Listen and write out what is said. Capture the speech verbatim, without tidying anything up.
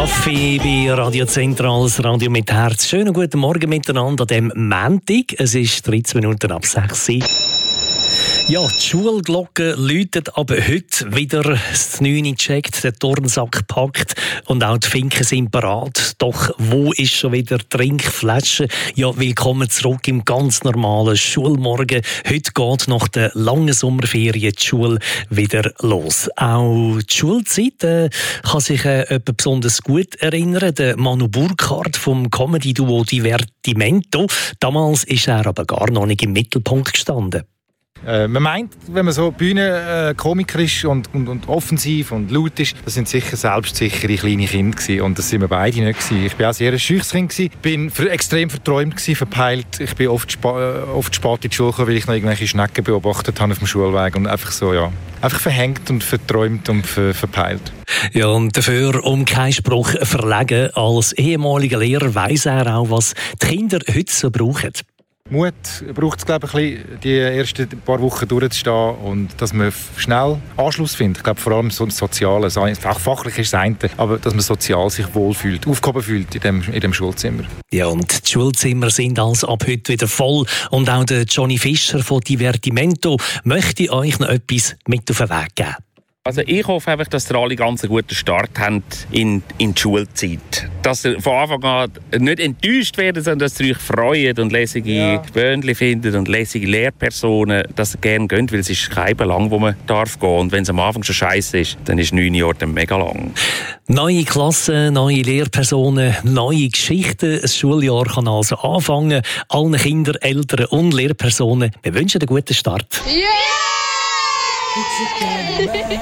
Raffi bei Radio Zentral, das Radio mit Herz. Schönen guten Morgen miteinander an diesem Montag. Es ist dreizehn Minuten ab sechs Uhr. Ja, die Schulglocke läutet aber heute wieder. Das neun checkt, der Turnsack packt und auch die Finken sind parat. Doch wo ist schon wieder die Trinkflasche? Ja, willkommen zurück im ganz normalen Schulmorgen. Heute geht nach der langen Sommerferien die Schule wieder los. Auch die Schulzeit äh, kann sich äh, jemand besonders gut erinnern. Der Manu Burkhardt vom Comedy-Duo Divertimento. Damals ist er aber gar noch nicht im Mittelpunkt gestanden. Äh, man meint, wenn man so Bühnenkomiker ist und, und, und offensiv und laut ist, das sind sicher selbstsichere kleine Kinder gewesen. Und das sind wir beide nicht gewesen. Ich war auch sehr ein schüchs Kind gewesen, bin für, extrem verträumt gewesen, verpeilt. Ich bin oft, spa- oft spät in die Schule gekommen, weil ich noch irgendwelche Schnecken beobachtet habe auf dem Schulweg und einfach so, ja, einfach verhängt und verträumt und ver- verpeilt. Ja, und dafür, um keinen Spruch verlegen, als ehemaliger Lehrer weiss er auch, was die Kinder heute so brauchen. Mut braucht es, glaube ich, ein bisschen, die ersten paar Wochen durchzustehen und dass man schnell Anschluss findet. Ich glaube, vor allem so Soziales, auch fachlich ist das eine, aber dass man sozial sich wohlfühlt, aufgehoben fühlt in dem, in dem Schulzimmer. Ja, und die Schulzimmer sind also ab heute wieder voll und auch der Johnny Fischer von Divertimento möchte euch noch etwas mit auf den Weg geben. Also ich hoffe einfach, dass ihr alle ganz einen guten Start habt in, in die Schulzeit. Dass ihr von Anfang an nicht enttäuscht werdet, sondern dass ihr euch freut und lässige ja. Böhnchen findet und lässige Lehrpersonen, dass ihr gerne geht, weil es ist kein Belang, wo man darf gehen. Und wenn es am Anfang schon scheiße ist, dann ist neun Jahre dann mega lang. Neue Klassen, neue Lehrpersonen, neue Geschichten. Das Schuljahr kann also anfangen. Allen Kindern, Eltern und Lehrpersonen, wir wünschen einen guten Start. Yeah!